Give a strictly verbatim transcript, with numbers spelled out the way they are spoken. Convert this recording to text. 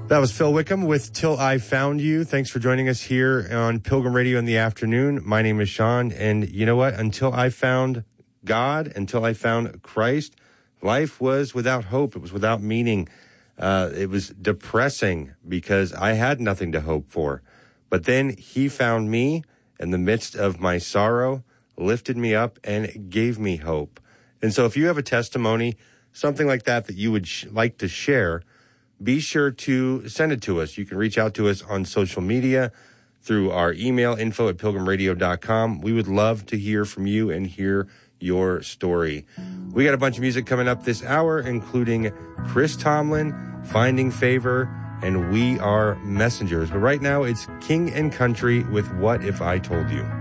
That was Phil Wickham with Till I Found You. Thanks for joining us here on Pilgrim Radio in the afternoon. My name is Sean, and you know what? Until I found God, until I found Christ, life was without hope. It was without meaning. Uh, it was depressing because I had nothing to hope for. But then he found me in the midst of my sorrow, lifted me up, and gave me hope. And so if you have a testimony, something like that that you would sh- like to share, be sure to send it to us. You can reach out to us on social media through our email, info at pilgrim radio dot com. We would love to hear from you and hear your story. We got a bunch of music coming up this hour, including Chris Tomlin, Finding Favor, and We Are Messengers. But right now, it's King and Country with What If I Told You.